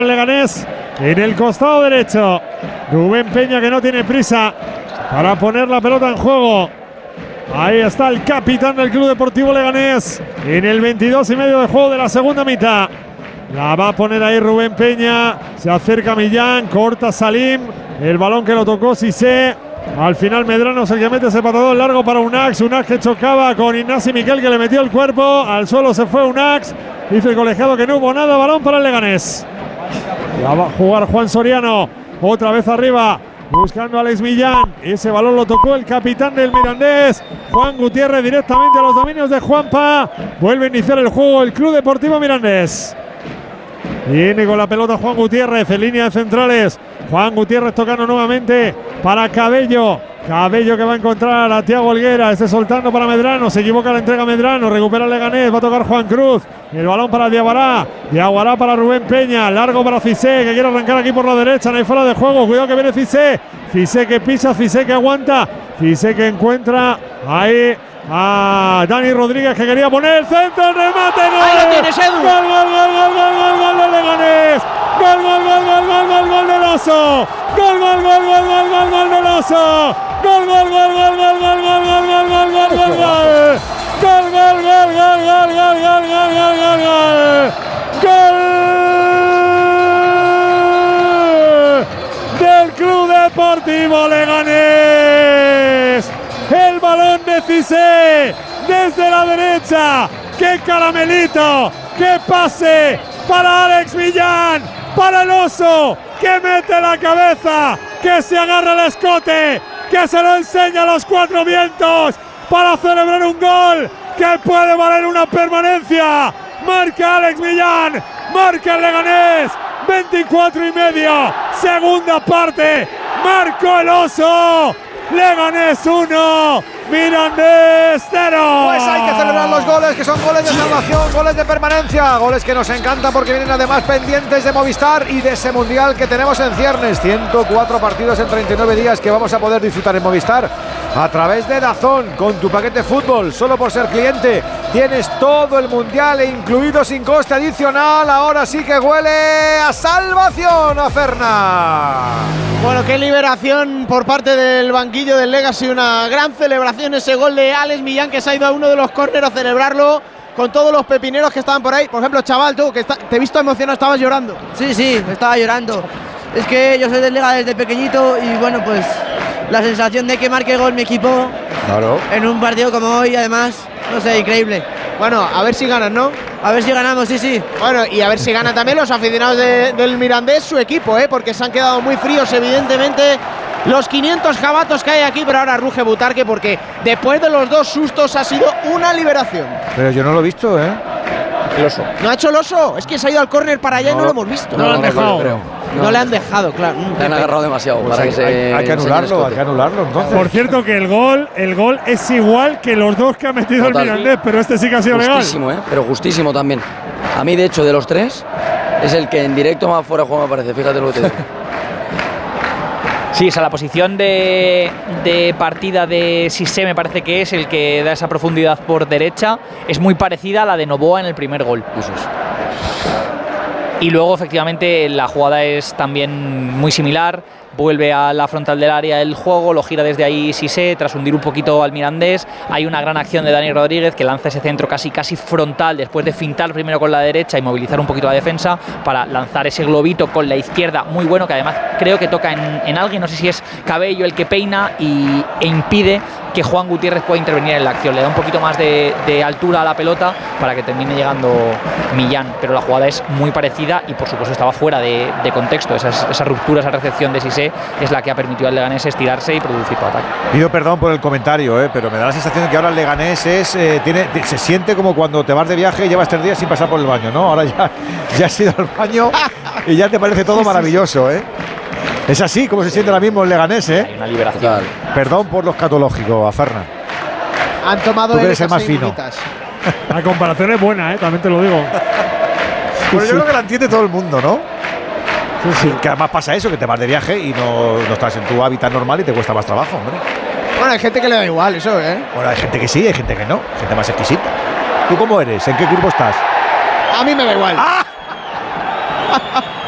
Leganés en el costado derecho. Rubén Peña, que no tiene prisa para poner la pelota en juego. Ahí está el capitán del Club Deportivo Leganés en el 22,5 de juego de la segunda mitad. La va a poner ahí Rubén Peña. Se acerca Millán, corta Salim. El balón que lo tocó Cissé. Al final Medrano es el que mete ese patadón largo para Unax. Unax que chocaba con Ignasi Miquel, que le metió el cuerpo. Al suelo se fue Unax. Dice el colegiado que no hubo nada. Balón para el Leganés. Ya va a jugar Juan Soriano. Otra vez arriba, buscando a Alex Millán. Ese balón lo tocó el capitán del Mirandés, Juan Gutiérrez, directamente a los dominios de Juanpa. Vuelve a iniciar el juego el Club Deportivo Mirandés. Viene con la pelota Juan Gutiérrez en línea de centrales. Juan Gutiérrez tocando nuevamente para Cabello. Cabello que va a encontrar a Thiago Helguera. Soltando para Medrano. Se equivoca la entrega Medrano. Recupera el Leganés. Va a tocar Juan Cruz. El balón para Diaguará. Diaguará para Rubén Peña. Largo para Cissé, que quiere arrancar aquí por la derecha. No hay fuera de juego. Cuidado que viene Cissé. Cissé que pisa. Cissé que aguanta. Cissé que encuentra ahí a Dani Rodríguez, que quería poner el centro. El remate. ¡Gol! ¡Ahí lo tienes, Edu! ¡Gol, gol, gol, gol, gol, gol, gol del Leganés! ¡Gol, gol, gol, gol, gol, gol, gol del Oso! ¡Gol, gol, gol, gol, gol, gol, gol del Oso! ¡Gol, gol, gol, gol, gol, gol, gol, gol, gol, gol, gol, gol, gol! ¡Gol, gol, gol, gol, gol, gol, gol, gol, gol, gol, gol! ¡Gol del Club Deportivo Leganés! El balón de Cissé desde la derecha. ¡Qué caramelito! ¡Qué pase para Alex Millán! Para el Oso, que mete la cabeza, que se agarra el escote, que se lo enseña a los cuatro vientos para celebrar un gol que puede valer una permanencia. Marca Alex Millán, marca el Leganés, 24,5, segunda parte, marcó el Oso. Leganés 1, Mirandés 0. Pues hay que celebrar los goles, que son goles de salvación, goles de permanencia, goles que nos encantan porque vienen además pendientes de Movistar y de ese mundial que tenemos en ciernes. 104 partidos en 39 días que vamos a poder disfrutar en Movistar a través de DAZN con tu paquete fútbol. Solo por ser cliente tienes todo el mundial incluido sin coste adicional. Ahora sí que huele a salvación, a Ferna. Bueno, qué liberación por parte del banquillo del Legacy, una gran celebración ese gol de Alex Millán, que se ha ido a uno de los córneres a celebrarlo con todos los pepineros que estaban por ahí. Por ejemplo, chaval, tú, que te he visto emocionado, estabas llorando. Sí, estaba llorando. Es que yo soy del Lega desde pequeñito y bueno, pues la sensación de que marque gol mi equipo, claro, en un partido como hoy, además, no sé, increíble. Bueno, a ver si ganan, ¿no? A ver si ganamos, sí. Bueno, y a ver si ganan también los aficionados del Mirandés, su equipo, porque se han quedado muy fríos, evidentemente, los 500 jabatos que hay aquí, pero ahora ruge Butarque porque después de los dos sustos ha sido una liberación. Pero yo no lo he visto, ¿eh? El Oso. ¿No ha hecho el Oso? Es que se ha ido al córner para allá y no lo hemos visto. No lo han dejado. No le han dejado, claro. Le han agarrado demasiado, pues para hay que anularlo, entonces. Por cierto que el gol es igual que los dos que ha metido el Mirandés, pero este sí que ha sido justísimo, legal. Pero justísimo también. A mí, de hecho, de los tres, es el que en directo más fuera de juego me parece, fíjate lo que te digo. Sí, o sea, la posición de partida de Cissé me parece que es el que da esa profundidad por derecha. Es muy parecida a la de Novoa en el primer gol. Eso es. Y luego, efectivamente, la jugada es también muy similar. Vuelve a la frontal del área el juego, lo gira desde ahí Cissé, tras hundir un poquito al Mirandés. Hay una gran acción de Dani Rodríguez, que lanza ese centro casi frontal, después de fintar primero con la derecha y movilizar un poquito la defensa, para lanzar ese globito con la izquierda, muy bueno, que además creo que toca en alguien, no sé si es Cabello el que peina e impide que Juan Gutiérrez pueda intervenir en la acción. Le da un poquito más de altura a la pelota para que termine llegando Millán, pero la jugada es muy parecida y por supuesto estaba fuera de contexto. Esa ruptura, esa recepción de Cissé es la que ha permitido al Leganés estirarse y producir tu ataque. Pido perdón por el comentario, pero me da la sensación de que ahora el Leganés se siente como cuando te vas de viaje y llevas 3 días sin pasar por el baño, ¿no? Ahora ya has ido al baño y ya te parece todo maravilloso, Es así como se siente ahora mismo el Leganés, Hay una liberación. Perdón por lo escatológico, a Ferna. Han tomado Tú eres el más fino. La comparación es buena, también te lo digo. Pero yo creo que la entiende todo el mundo, ¿no? Sí. Que además pasa eso, que te vas de viaje y no estás en tu hábitat normal y te cuesta más trabajo, hombre. Bueno, hay gente que le da igual eso, Bueno, hay gente que sí, hay gente que no. Gente más exquisita. ¿Tú cómo eres? ¿En qué grupo estás? A mí me da igual. ¡Ah!